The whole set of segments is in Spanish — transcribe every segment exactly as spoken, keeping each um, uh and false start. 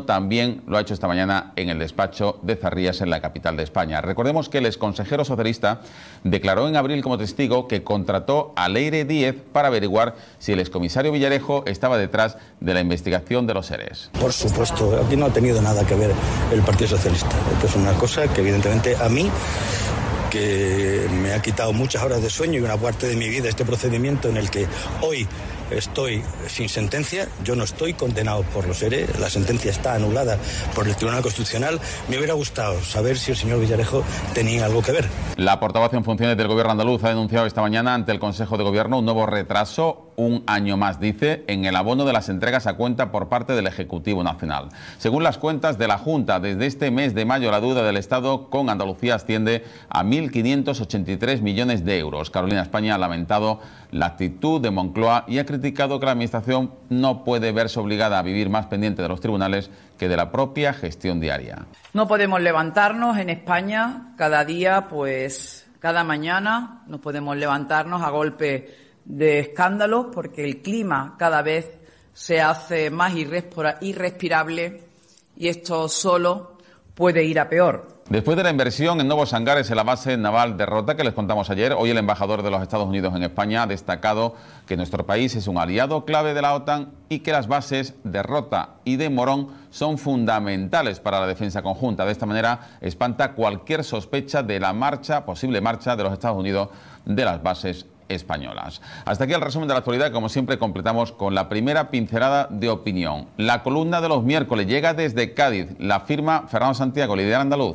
también lo ha hecho esta mañana en el despacho de Zarrías, en la capital de España. Recordemos que el exconsejero socialista declaró en abril como testigo que contrató a Leire Díez para averiguar si el excomisario Villarejo estaba detrás de la investigación de los ERES. Por supuesto, aquí no ha tenido nada que ver el Partido Socialista. Esto es una cosa que evidentemente a mí, que me ha quitado muchas horas de sueño y una parte de mi vida este procedimiento en el que hoy estoy sin sentencia, yo no estoy condenado por los ERE, la sentencia está anulada por el Tribunal Constitucional. Me hubiera gustado saber si el señor Villarejo tenía algo que ver. La portavoz en funciones del Gobierno andaluz ha denunciado esta mañana ante el Consejo de Gobierno un nuevo retraso, un año más, dice, en el abono de las entregas a cuenta por parte del Ejecutivo Nacional. Según las cuentas de la Junta, desde este mes de mayo la deuda del Estado con Andalucía asciende a mil quinientos ochenta y tres millones de euros. Carolina España ha lamentado la actitud de Moncloa y ha criticado que la Administración no puede verse obligada a vivir más pendiente de los tribunales que de la propia gestión diaria. No podemos levantarnos en España cada día, pues cada mañana nos podemos levantarnos a golpe de escándalos porque el clima cada vez se hace más irrespirable y esto solo puede ir a peor. Después de la inversión en nuevos hangares en la base naval de Rota que les contamos ayer, hoy el embajador de los Estados Unidos en España ha destacado que nuestro país es un aliado clave de la OTAN y que las bases de Rota y de Morón son fundamentales para la defensa conjunta. De esta manera espanta cualquier sospecha de la marcha, posible marcha de los Estados Unidos de las bases españolas. Hasta aquí el resumen de la actualidad. Como siempre, completamos con la primera pincelada de opinión. La columna de los miércoles llega desde Cádiz. La firma Fernando Santiago, líder andaluz.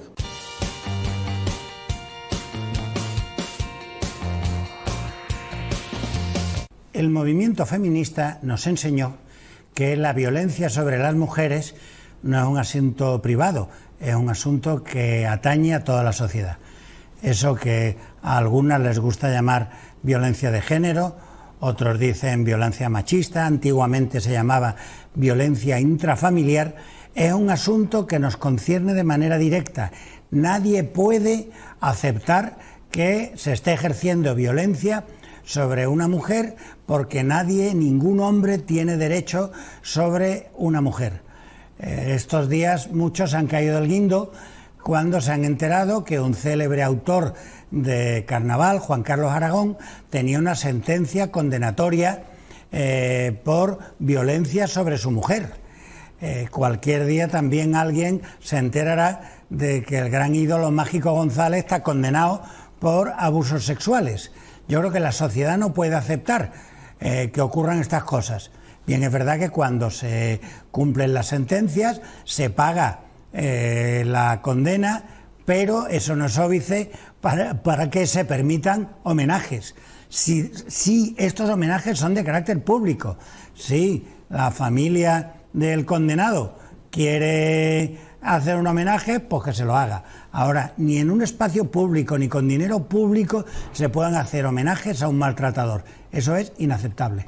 El movimiento feminista nos enseñó que la violencia sobre las mujeres no es un asunto privado, es un asunto que atañe a toda la sociedad. Eso que a algunas les gusta llamar violencia de género, otros dicen violencia machista, antiguamente se llamaba violencia intrafamiliar, es un asunto que nos concierne de manera directa. Nadie puede aceptar que se esté ejerciendo violencia sobre una mujer porque nadie, ningún hombre tiene derecho sobre una mujer. Eh, estos días muchos han caído del guindo cuando se han enterado que un célebre autor de carnaval, Juan Carlos Aragón, tenía una sentencia condenatoria eh, por violencia sobre su mujer. Eh, cualquier día también alguien se enterará de que el gran ídolo Mágico González está condenado por abusos sexuales. Yo creo que la sociedad no puede aceptar eh, que ocurran estas cosas. Bien, es verdad que cuando se cumplen las sentencias se paga eh, la condena, pero eso no es óbice para, para que se permitan homenajes. Si, si estos homenajes son de carácter público, si la familia del condenado quiere hacer un homenaje, pues que se lo haga. Ahora, ni en un espacio público ni con dinero público se puedan hacer homenajes a un maltratador. Eso es inaceptable.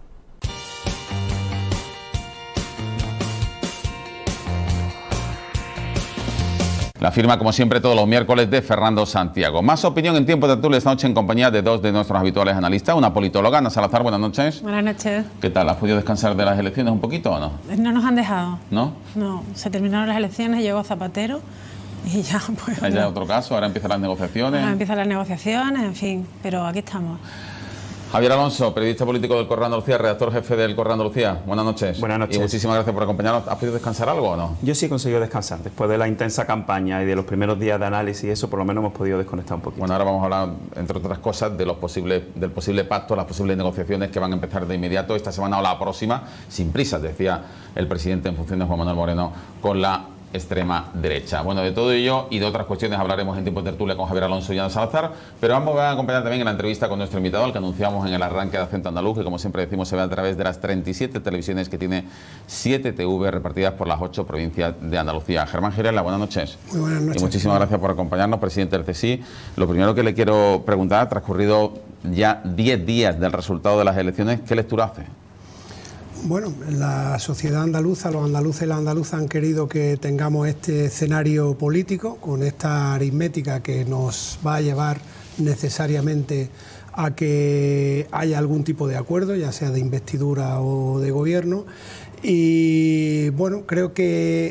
La firma, como siempre, todos los miércoles de Fernando Santiago. Más opinión en Tiempo de Tertulia esta noche en compañía de dos de nuestros habituales analistas. Una politóloga, Ana Salazar, buenas noches. Buenas noches. ¿Qué tal? ¿Has podido descansar de las elecciones un poquito o no? No nos han dejado. ¿No? No, se terminaron las elecciones, llegó Zapatero y ya pues... Hay ya otro caso, ahora empiezan las negociaciones. Ahora empiezan las negociaciones, en fin, pero aquí estamos. Javier Alonso, periodista político del Correo de Andalucía, redactor jefe del Correo de Andalucía. Buenas noches. Buenas noches. Y muchísimas gracias por acompañarnos. ¿Has podido descansar algo o no? Yo sí he conseguido descansar. Después de la intensa campaña y de los primeros días de análisis y eso, por lo menos hemos podido desconectar un poquito. Bueno, ahora vamos a hablar, entre otras cosas, de los posibles, del posible pacto, las posibles negociaciones que van a empezar de inmediato esta semana o la próxima, sin prisas, decía el presidente en funciones, Juan Manuel Moreno, con la extrema derecha. Bueno, de todo ello y de otras cuestiones hablaremos en Tiempo de Tertulia con Javier Alonso y Ana Salazar, pero ambos van a acompañar también en la entrevista con nuestro invitado, al que anunciamos en el arranque de Acento Andaluz, que como siempre decimos se ve a través de las treinta y siete televisiones que tiene siete T V repartidas por las ocho provincias de Andalucía. Germán Girela, buenas noches. Muy buenas noches. Y muchísimas gracias por acompañarnos, presidente del C S I. Lo primero que le quiero preguntar, transcurrido ya diez días del resultado de las elecciones, ¿qué lectura hace? Bueno, la sociedad andaluza, los andaluces y las andaluzas han querido que tengamos este escenario político con esta aritmética que nos va a llevar necesariamente a que haya algún tipo de acuerdo, ya sea de investidura o de gobierno. Y bueno, creo que